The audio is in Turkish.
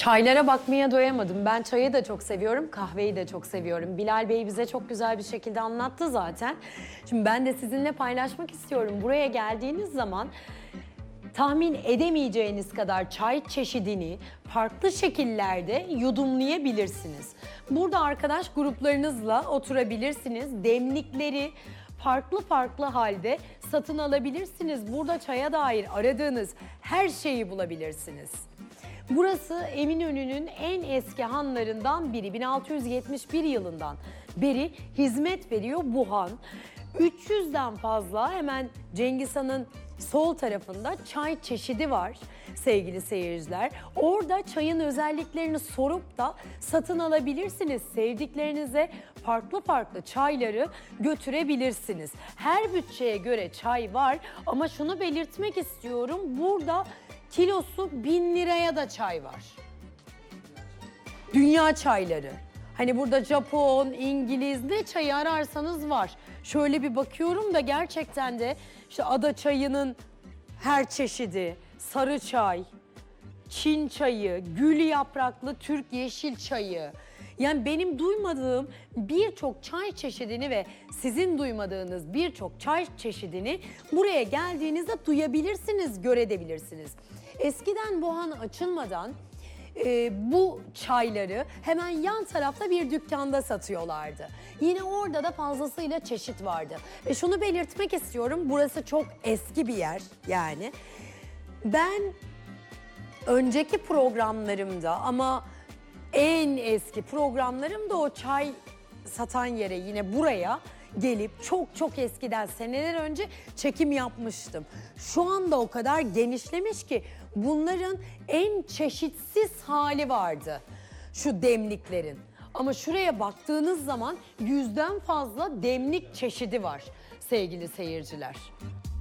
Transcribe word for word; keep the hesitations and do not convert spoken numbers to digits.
Çaylara bakmaya doyamadım. Ben çayı da çok seviyorum, kahveyi de çok seviyorum. Bilal Bey bize çok güzel bir şekilde anlattı zaten. Şimdi ben de sizinle paylaşmak istiyorum. Buraya geldiğiniz zaman tahmin edemeyeceğiniz kadar çay çeşidini farklı şekillerde yudumlayabilirsiniz. Burada arkadaş gruplarınızla oturabilirsiniz. Demlikleri farklı farklı halde satın alabilirsiniz. Burada çaya dair aradığınız her şeyi bulabilirsiniz. Burası Eminönü'nün en eski hanlarından biri. bin altı yüz yetmiş bir yılından beri hizmet veriyor bu han. üç yüzden fazla hemen Cengiz Han'ın sol tarafında çay çeşidi var sevgili seyirciler. Orada çayın özelliklerini sorup da satın alabilirsiniz. Sevdiklerinize farklı farklı çayları götürebilirsiniz. Her bütçeye göre çay var ama şunu belirtmek istiyorum. Burada kilosu bin liraya da çay var. Dünya çayları. Hani burada Japon, İngiliz ne çayı ararsanız var. Şöyle bir bakıyorum da gerçekten de işte ada çayının her çeşidi, sarı çay, Çin çayı, gül yapraklı Türk yeşil çayı. Yani benim duymadığım birçok çay çeşidini ve sizin duymadığınız birçok çay çeşidini buraya geldiğinizde duyabilirsiniz, görebilirsiniz. Eskiden bu han açılmadan e, bu çayları hemen yan tarafta bir dükkanda satıyorlardı. Yine orada da fazlasıyla çeşit vardı. E şunu belirtmek istiyorum, burası çok eski bir yer yani. Ben önceki programlarımda ama en eski programlarımda o çay satan yere yine buraya gelip çok çok eskiden seneler önce çekim yapmıştım. Şu anda o kadar genişlemiş ki bunların en çeşitsiz hali vardı şu demliklerin. Ama şuraya baktığınız zaman yüzden fazla demlik çeşidi var sevgili seyirciler.